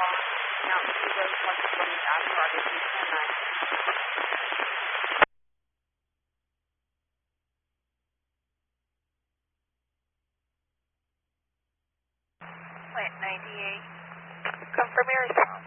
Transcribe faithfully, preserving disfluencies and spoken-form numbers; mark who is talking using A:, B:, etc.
A: Mountain View Road, Washington, after R D C ten nine.
B: Plant ninety-eight. Confirm your response.